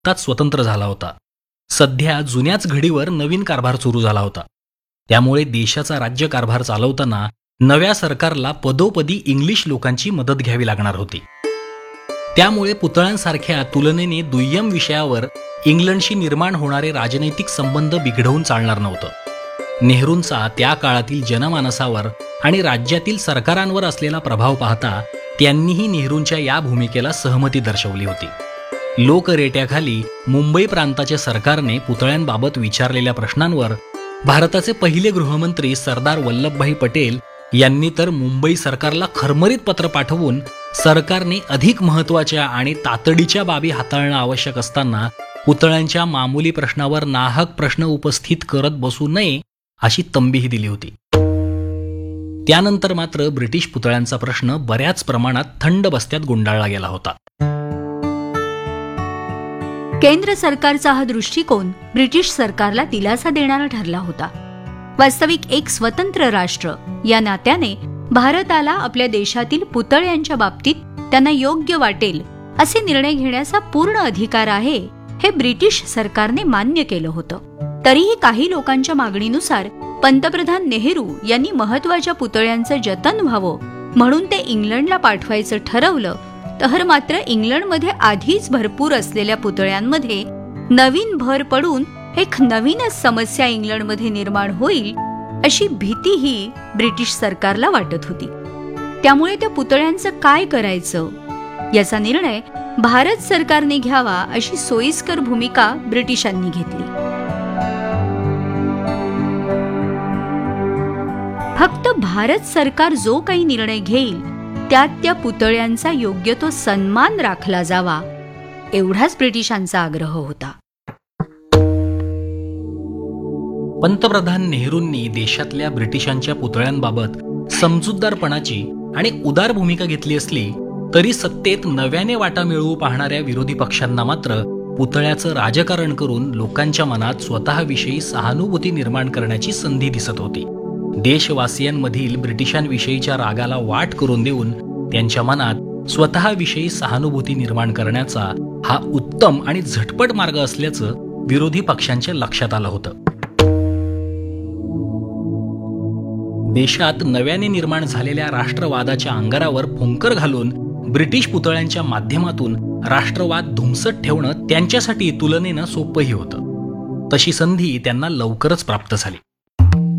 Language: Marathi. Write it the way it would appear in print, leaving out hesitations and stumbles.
नुकताच स्वतंत्र झाला होता. सध्या जुन्याच घडीवर नवीन कारभार सुरू झाला होता. त्यामुळे देशाचा राज्यकारभार चालवताना नव्या सरकारला पदोपदी इंग्लिश लोकांची मदत घ्यावी लागणार होती. त्यामुळे पुतळ्यांसारख्या तुलनेने दुय्यम विषयावर इंग्लंडशी निर्माण होणारे राजनैतिक संबंध बिघडवून चालणार नव्हतं. नेहरूंचा त्या काळातील जनमानसावर आणि राज्यातील सरकारांवर असलेला प्रभाव पाहता त्यांनीही नेहरूंच्या या भूमिकेला सहमती दर्शवली होती. लोकरेट्याखाली मुंबई प्रांताच्या सरकारने पुतळ्यांबाबत विचारलेल्या प्रश्नांवर भारताचे पहिले गृहमंत्री सरदार वल्लभभाई पटेल यांनी तर मुंबई सरकारला खरमरीत पत्र पाठवून सरकारने अधिक महत्त्वाच्या आणि तातडीच्या बाबी हाताळणं आवश्यक असताना पुतळ्यांच्या मामूली प्रश्नावर नाहक प्रश्न उपस्थित करत बसू नये अशी तंबीही दिली होती. त्यानंतर मात्र ब्रिटिश पुतळ्यांचा प्रश्न बऱ्याच प्रमाणात थंड बस्त्यात गुंडाळला गेला होता. केंद्र सरकारचा हा दृष्टिकोन ब्रिटिश सरकारला दिलासा देणारा ठरला होता. वास्तविक एक स्वतंत्र राष्ट्र या नात्याने भारताला आपल्या देशातील पुतळ्यांच्या बाबतीत त्यांना योग्य वाटेल असे निर्णय घेण्याचा पूर्ण अधिकार आहे हे ब्रिटिश सरकारने मान्य केलं होतं. तरीही काही लोकांच्या मागणीनुसार पंतप्रधान नेहरू यांनी महत्वाच्या पुतळ्यांचं जतन व्हावं म्हणून ते इंग्लंडला पाठवायचं ठरवलं. तर मात्र इंग्लंडमध्ये आधीच भरपूर असलेल्या पुतळ्यांमध्ये नवीन भर पडून एक नवीनच समस्या इंग्लंडमध्ये निर्माण होईल अशी भीतीही ब्रिटिश सरकारला वाटत होती. त्यामुळे त्या पुतळ्यांचं काय करायचं याचा निर्णय भारत सरकारने घ्यावा अशी सोयीस्कर भूमिका ब्रिटिशांनी घेतली. फक्त भारत सरकार जो काही निर्णय घेईल त्यात त्या पुतळ्यांचा योग्य तो सन्मान राखला जावा एवढाच ब्रिटिशांचा आग्रह होता. पंतप्रधान नेहरूंनी देशातल्या ब्रिटिशांच्या पुतळ्यांबाबत समजूतदारपणाची आणि उदार भूमिका घेतली असली तरी सत्तेत नव्याने वाटा मिळवू पाहणाऱ्या विरोधी पक्षांना मात्र पुतळ्याचं राजकारण करून लोकांच्या मनात स्वतःविषयी सहानुभूती निर्माण करण्याची संधी दिसत होती. देशवासियांमधील ब्रिटिशांविषयीच्या रागाला वाट करून देऊन त्यांच्या मनात स्वतःविषयी सहानुभूती निर्माण करण्याचा हा उत्तम आणि झटपट मार्ग असल्याचं विरोधी पक्षांच्या लक्षात आलं होतं. देशात नव्याने निर्माण झालेल्या राष्ट्रवादाच्या अंगारावर फुंकर घालून ब्रिटिश पुतळ्यांच्या माध्यमातून राष्ट्रवाद धुमसत ठेवणं त्यांच्यासाठी तुलनेनं सोपंही होतं. तशी संधी त्यांना लवकरच प्राप्त झाली.